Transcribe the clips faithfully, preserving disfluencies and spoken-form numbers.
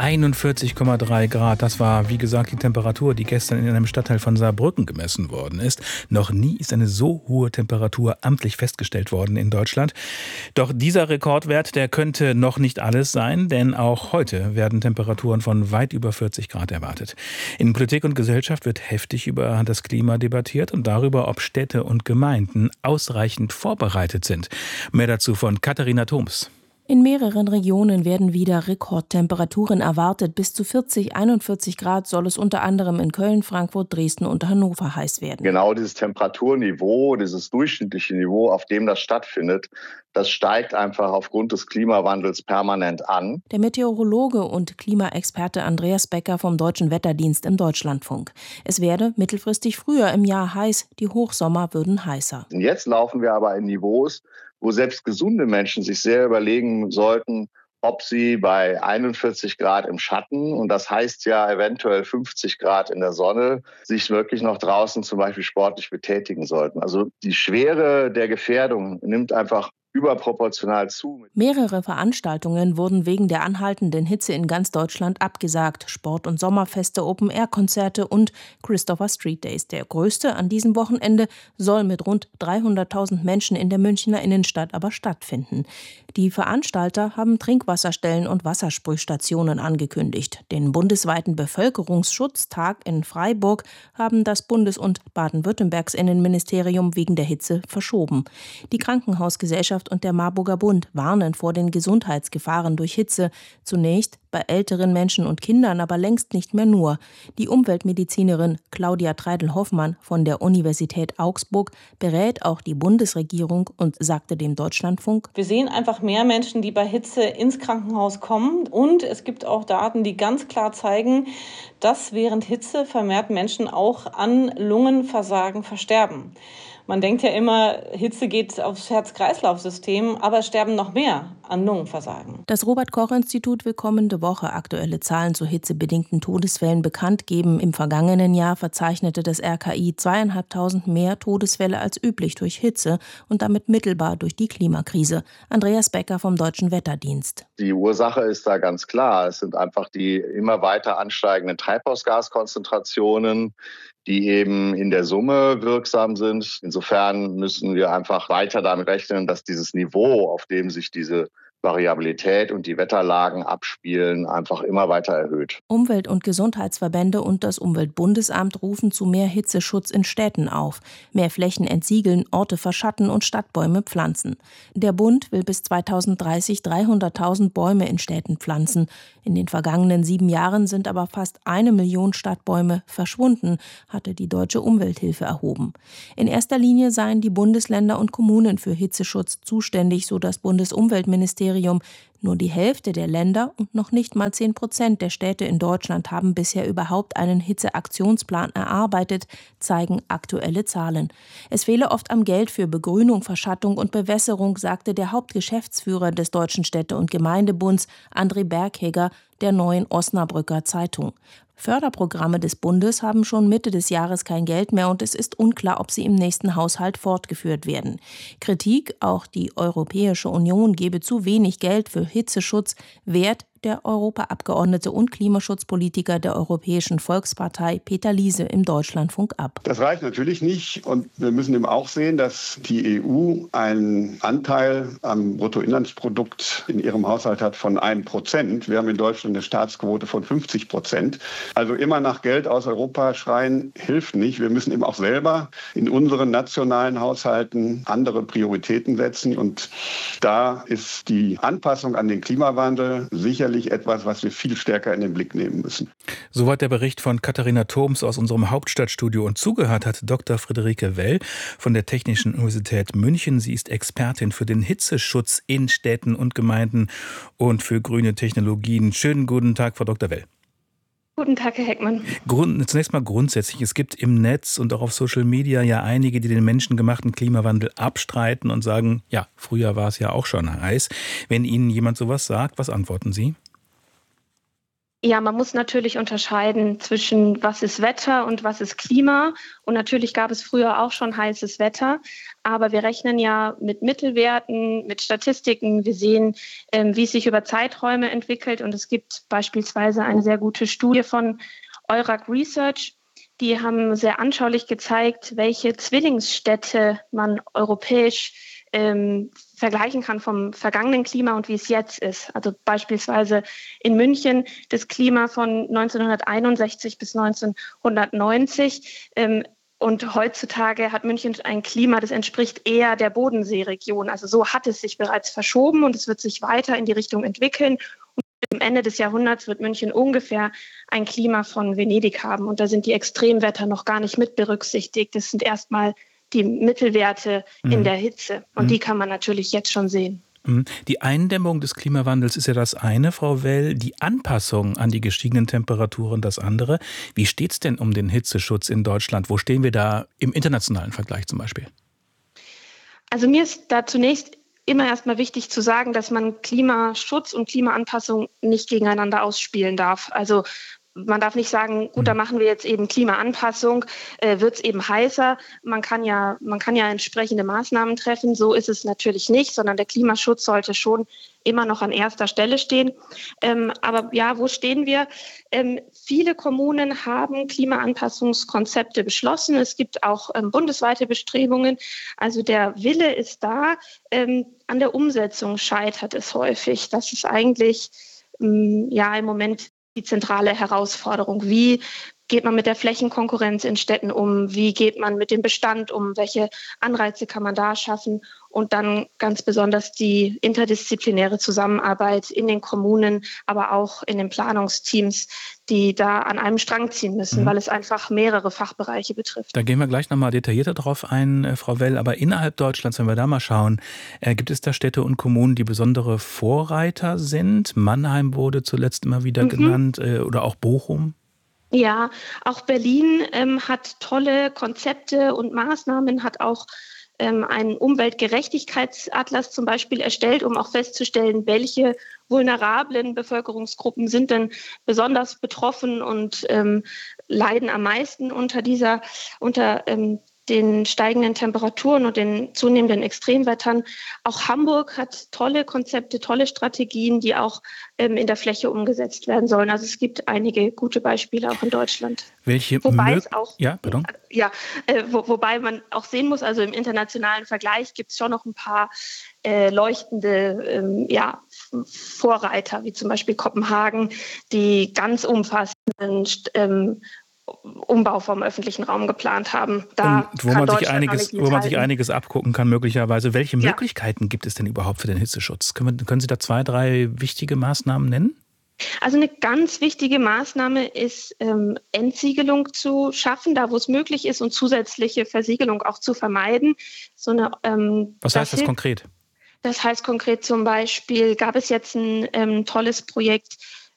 einundvierzig Komma drei Grad, das war, wie gesagt, die Temperatur, die gestern in einem Stadtteil von Saarbrücken gemessen worden ist. Noch nie ist eine so hohe Temperatur amtlich festgestellt worden in Deutschland. Doch dieser Rekordwert, der könnte noch nicht alles sein, denn auch heute werden Temperaturen von weit über vierzig Grad erwartet. In Politik und Gesellschaft wird heftig über das Klima debattiert und darüber, ob Städte und Gemeinden ausreichend vorbereitet sind. Mehr dazu von Katharina Thoms. In mehreren Regionen werden wieder Rekordtemperaturen erwartet. Bis zu vierzig, einundvierzig Grad soll es unter anderem in Köln, Frankfurt, Dresden und Hannover heiß werden. Genau dieses Temperaturniveau, dieses durchschnittliche Niveau, auf dem das stattfindet, das steigt einfach aufgrund des Klimawandels permanent an. Der Meteorologe und Klimaexperte Andreas Becker vom Deutschen Wetterdienst im Deutschlandfunk. Es werde mittelfristig früher im Jahr heiß, die Hochsommer würden heißer. Und jetzt laufen wir aber in Niveaus, wo selbst gesunde Menschen sich sehr überlegen sollten, ob sie bei einundvierzig Grad im Schatten, und das heißt ja eventuell fünfzig Grad in der Sonne, sich wirklich noch draußen zum Beispiel sportlich betätigen sollten. Also die Schwere der Gefährdung nimmt einfach überproportional zu. Mehrere Veranstaltungen wurden wegen der anhaltenden Hitze in ganz Deutschland abgesagt. Sport- und Sommerfeste, Open-Air-Konzerte und Christopher Street Days. Der größte an diesem Wochenende soll mit rund dreihunderttausend Menschen in der Münchner Innenstadt aber stattfinden. Die Veranstalter haben Trinkwasserstellen und Wassersprühstationen angekündigt. Den bundesweiten Bevölkerungsschutztag in Freiburg haben das Bundes- und Baden-Württembergs Innenministerium wegen der Hitze verschoben. Die Krankenhausgesellschaft und der Marburger Bund warnen vor den Gesundheitsgefahren durch Hitze. Zunächst bei älteren Menschen und Kindern, aber längst nicht mehr nur. Die Umweltmedizinerin Claudia Treidel-Hoffmann von der Universität Augsburg berät auch die Bundesregierung und sagte dem Deutschlandfunk: Wir sehen einfach mehr Menschen, die bei Hitze ins Krankenhaus kommen. Und es gibt auch Daten, die ganz klar zeigen, dass während Hitze vermehrt Menschen auch an Lungenversagen versterben. Man denkt ja immer, Hitze geht aufs Herz-Kreislauf-System, aber es sterben noch mehr an Lungenversagen. Das Robert-Koch-Institut will kommende Woche aktuelle Zahlen zu hitzebedingten Todesfällen bekannt geben. Im vergangenen Jahr verzeichnete das R K I zweieinhalbtausend mehr Todesfälle als üblich durch Hitze und damit mittelbar durch die Klimakrise. Andreas Becker vom Deutschen Wetterdienst. Die Ursache ist da ganz klar. Es sind einfach die immer weiter ansteigenden Treibhausgaskonzentrationen, die eben in der Summe wirksam sind. Insofern müssen wir einfach weiter damit rechnen, dass dieses Niveau, auf dem sich diese Variabilität und die Wetterlagen abspielen, einfach immer weiter erhöht. Umwelt- und Gesundheitsverbände und das Umweltbundesamt rufen zu mehr Hitzeschutz in Städten auf. Mehr Flächen entsiegeln, Orte verschatten und Stadtbäume pflanzen. Der Bund will bis zweitausenddreißig dreihunderttausend Bäume in Städten pflanzen. In den vergangenen sieben Jahren sind aber fast eine Million Stadtbäume verschwunden, hatte die Deutsche Umwelthilfe erhoben. In erster Linie seien die Bundesländer und Kommunen für Hitzeschutz zuständig, so das Bundesumweltministerium. Nur die Hälfte der Länder und noch nicht mal zehn Prozent der Städte in Deutschland haben bisher überhaupt einen Hitzeaktionsplan erarbeitet, zeigen aktuelle Zahlen. Es fehle oft am Geld für Begrünung, Verschattung und Bewässerung, sagte der Hauptgeschäftsführer des Deutschen Städte- und Gemeindebunds, André Bergheger, der Neuen Osnabrücker Zeitung. Förderprogramme des Bundes haben schon Mitte des Jahres kein Geld mehr und es ist unklar, ob sie im nächsten Haushalt fortgeführt werden. Kritik, auch die Europäische Union gebe zu wenig Geld für Hitzeschutz, wehrt der Europaabgeordnete und Klimaschutzpolitiker der Europäischen Volkspartei Peter Liese im Deutschlandfunk ab. Das reicht natürlich nicht und wir müssen eben auch sehen, dass die E U einen Anteil am Bruttoinlandsprodukt in ihrem Haushalt hat von einem Prozent. Wir haben in Deutschland eine Staatsquote von fünfzig Prozent. Also immer nach Geld aus Europa schreien hilft nicht. Wir müssen eben auch selber in unseren nationalen Haushalten andere Prioritäten setzen und da ist die Anpassung an den Klimawandel sicherlich etwas, was wir viel stärker in den Blick nehmen müssen. Soweit der Bericht von Katharina Thoms aus unserem Hauptstadtstudio. Und zugehört hat Doktor Friederike Well von der Technischen Universität München. Sie ist Expertin für den Hitzeschutz in Städten und Gemeinden und für grüne Technologien. Schönen guten Tag, Frau Doktor Well. Guten Tag, Herr Heckmann. Grund, zunächst mal grundsätzlich, es gibt im Netz und auch auf Social Media ja einige, die den menschengemachten Klimawandel abstreiten und sagen, ja, früher war es ja auch schon heiß. Wenn Ihnen jemand sowas sagt, was antworten Sie? Ja, man muss natürlich unterscheiden zwischen was ist Wetter und was ist Klima. Und natürlich gab es früher auch schon heißes Wetter. Aber wir rechnen ja mit Mittelwerten, mit Statistiken. Wir sehen, ähm, wie es sich über Zeiträume entwickelt. Und es gibt beispielsweise eine sehr gute Studie von Eurac Research. Die haben sehr anschaulich gezeigt, welche Zwillingsstädte man europäisch ähm, vergleichen kann vom vergangenen Klima und wie es jetzt ist. Also beispielsweise in München das Klima von neunzehnhunderteinundsechzig bis neunzehnhundertneunzig. Ähm, und heutzutage hat München ein Klima, das entspricht eher der Bodenseeregion. Also so hat es sich bereits verschoben und es wird sich weiter in die Richtung entwickeln. Am Ende des Jahrhunderts wird München ungefähr ein Klima von Venedig haben. Und da sind die Extremwetter noch gar nicht mit berücksichtigt. Das sind erstmal die Mittelwerte mhm. in der Hitze. Und mhm. die kann man natürlich jetzt schon sehen. Die Eindämmung des Klimawandels ist ja das eine, Frau Well. Die Anpassung an die gestiegenen Temperaturen das andere. Wie steht es denn um den Hitzeschutz in Deutschland? Wo stehen wir da im internationalen Vergleich zum Beispiel? Also mir ist da zunächst immer erstmal wichtig zu sagen, dass man Klimaschutz und Klimaanpassung nicht gegeneinander ausspielen darf. Also man darf nicht sagen, gut, da machen wir jetzt eben Klimaanpassung, äh, wird es eben heißer. Man kann ja, man kann ja entsprechende Maßnahmen treffen. So ist es natürlich nicht, sondern der Klimaschutz sollte schon immer noch an erster Stelle stehen. Ähm, aber ja, wo stehen wir? Ähm, viele Kommunen haben Klimaanpassungskonzepte beschlossen. Es gibt auch ähm, bundesweite Bestrebungen. Also der Wille ist da. Ähm, an der Umsetzung scheitert es häufig. Das ist eigentlich ähm, ja im Moment die zentrale Herausforderung. Wie geht man mit der Flächenkonkurrenz in Städten um? Wie geht man mit dem Bestand um? Welche Anreize kann man da schaffen? Und dann ganz besonders die interdisziplinäre Zusammenarbeit in den Kommunen, aber auch in den Planungsteams, die da an einem Strang ziehen müssen, mhm. weil es einfach mehrere Fachbereiche betrifft. Da gehen wir gleich nochmal detaillierter drauf ein, Frau Well. Aber innerhalb Deutschlands, wenn wir da mal schauen, äh, gibt es da Städte und Kommunen, die besondere Vorreiter sind? Mannheim wurde zuletzt immer wieder mhm. genannt äh, oder auch Bochum? Ja, auch Berlin ähm, hat tolle Konzepte und Maßnahmen, hat auch ähm, einen Umweltgerechtigkeitsatlas zum Beispiel erstellt, um auch festzustellen, welche vulnerablen Bevölkerungsgruppen sind denn besonders betroffen und ähm, leiden am meisten unter dieser, unter ähm, den steigenden Temperaturen und den zunehmenden Extremwettern. Auch Hamburg hat tolle Konzepte, tolle Strategien, die auch ähm, in der Fläche umgesetzt werden sollen. Also es gibt einige gute Beispiele auch in Deutschland. Welche? Wobei Mö- es auch, ja, pardon. Ja, äh, wo, wobei man auch sehen muss, also im internationalen Vergleich gibt es schon noch ein paar äh, leuchtende ähm, ja, Vorreiter, wie zum Beispiel Kopenhagen, die ganz umfassenden ähm, Umbau vom öffentlichen Raum geplant haben. Da und wo man, sich einiges, wo man sich einiges abgucken kann möglicherweise. Welche ja. Möglichkeiten gibt es denn überhaupt für den Hitzeschutz? Können, wir, können Sie da zwei, drei wichtige Maßnahmen nennen? Also eine ganz wichtige Maßnahme ist, ähm, Entsiegelung zu schaffen, da wo es möglich ist, und zusätzliche Versiegelung auch zu vermeiden. So eine, ähm, Was heißt das, das konkret? Das heißt konkret zum Beispiel, gab es jetzt ein ähm, tolles Projekt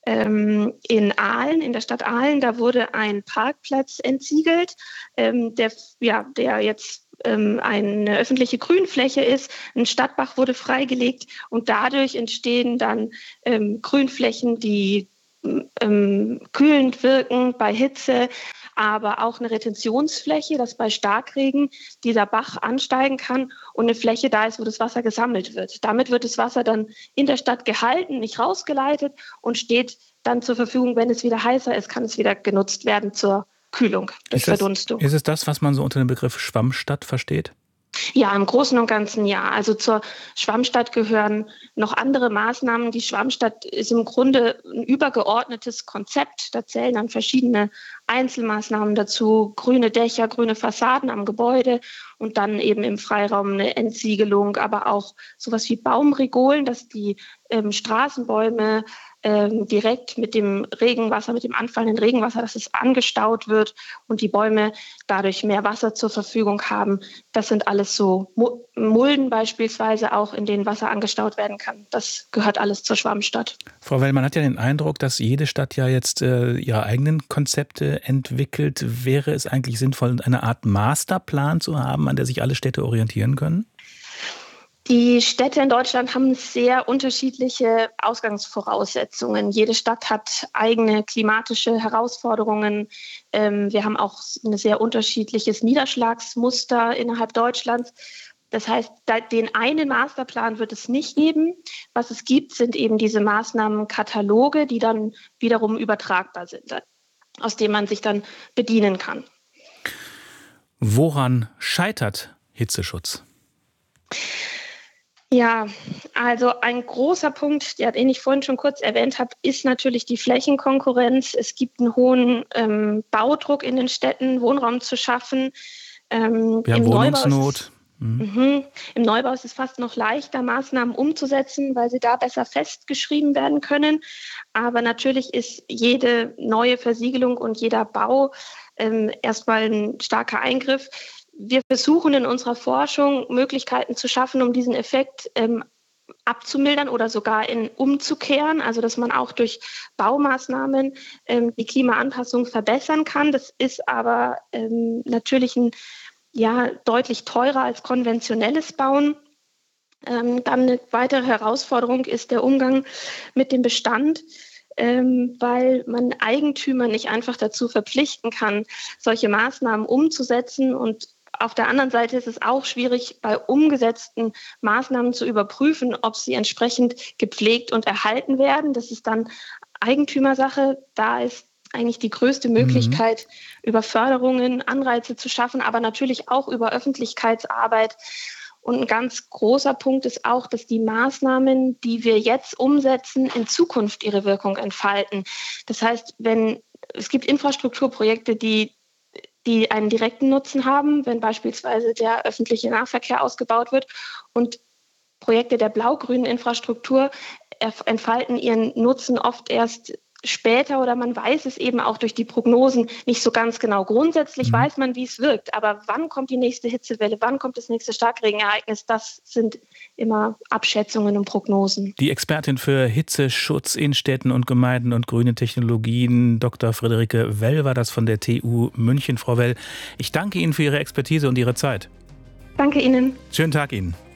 ähm, in Aalen, in der Stadt Aalen. Da wurde ein Parkplatz entsiegelt, ähm, der, ja, der jetzt ähm, eine öffentliche Grünfläche ist. Ein Stadtbach wurde freigelegt und dadurch entstehen dann ähm, Grünflächen, die ähm, kühlend wirken bei Hitze, aber auch eine Retentionsfläche, dass bei Starkregen dieser Bach ansteigen kann und eine Fläche da ist, wo das Wasser gesammelt wird. Damit wird das Wasser dann in der Stadt gehalten, nicht rausgeleitet und steht dann zur Verfügung, wenn es wieder heißer ist, kann es wieder genutzt werden zur Kühlung, durch Verdunstung. Ist es das, was man so unter dem Begriff Schwammstadt versteht? Ja, im Großen und Ganzen ja. Also zur Schwammstadt gehören noch andere Maßnahmen. Die Schwammstadt ist im Grunde ein übergeordnetes Konzept. Da zählen dann verschiedene Einzelmaßnahmen dazu, grüne Dächer, grüne Fassaden am Gebäude und dann eben im Freiraum eine Entsiegelung, aber auch sowas wie Baumrigolen, dass die ähm, Straßenbäume ähm, direkt mit dem Regenwasser, mit dem anfallenden Regenwasser, dass es angestaut wird und die Bäume dadurch mehr Wasser zur Verfügung haben. Das sind alles so Mulden beispielsweise auch, in denen Wasser angestaut werden kann. Das gehört alles zur Schwammstadt. Frau Well, man hat ja den Eindruck, dass jede Stadt ja jetzt äh, ihre eigenen Konzepte entwickelt. Wäre es eigentlich sinnvoll, eine Art Masterplan zu haben, an der sich alle Städte orientieren können? Die Städte in Deutschland haben sehr unterschiedliche Ausgangsvoraussetzungen. Jede Stadt hat eigene klimatische Herausforderungen. Wir haben auch ein sehr unterschiedliches Niederschlagsmuster innerhalb Deutschlands. Das heißt, den einen Masterplan wird es nicht geben. Was es gibt, sind eben diese Maßnahmenkataloge, die dann wiederum übertragbar sind, aus denen man sich dann bedienen kann. Woran scheitert Hitzeschutz? Ja, also ein großer Punkt, den ich vorhin schon kurz erwähnt habe, ist natürlich die Flächenkonkurrenz. Es gibt einen hohen ähm, Baudruck in den Städten, Wohnraum zu schaffen. Ähm, Wir haben Wohnungsnot. Mhm. Im Neubau ist es fast noch leichter, Maßnahmen umzusetzen, weil sie da besser festgeschrieben werden können. Aber natürlich ist jede neue Versiegelung und jeder Bau ähm, erstmal ein starker Eingriff. Wir versuchen in unserer Forschung Möglichkeiten zu schaffen, um diesen Effekt ähm, abzumildern oder sogar in, umzukehren, also dass man auch durch Baumaßnahmen ähm, die Klimaanpassung verbessern kann. Das ist aber ähm, natürlich ein ja, deutlich teurer als konventionelles Bauen. Ähm, dann eine weitere Herausforderung ist der Umgang mit dem Bestand, ähm, weil man Eigentümer nicht einfach dazu verpflichten kann, solche Maßnahmen umzusetzen. Und auf der anderen Seite ist es auch schwierig, bei umgesetzten Maßnahmen zu überprüfen, ob sie entsprechend gepflegt und erhalten werden. Das ist dann Eigentümersache. Da ist eigentlich die größte Möglichkeit, mhm. über Förderungen Anreize zu schaffen, aber natürlich auch über Öffentlichkeitsarbeit. Und ein ganz großer Punkt ist auch, dass die Maßnahmen, die wir jetzt umsetzen, in Zukunft ihre Wirkung entfalten. Das heißt, wenn es gibt Infrastrukturprojekte, die die einen direkten Nutzen haben, wenn beispielsweise der öffentliche Nahverkehr ausgebaut wird, und Projekte der blau-grünen Infrastruktur entfalten ihren Nutzen oft erst später, oder man weiß es eben auch durch die Prognosen nicht so ganz genau. Grundsätzlich mhm. weiß man, wie es wirkt, aber wann kommt die nächste Hitzewelle, wann kommt das nächste Starkregenereignis, das sind immer Abschätzungen und Prognosen. Die Expertin für Hitzeschutz in Städten und Gemeinden und grüne Technologien, Doktor Friederike Well, war das von der T U München. Frau Well, ich danke Ihnen für Ihre Expertise und Ihre Zeit. Danke Ihnen. Schönen Tag Ihnen.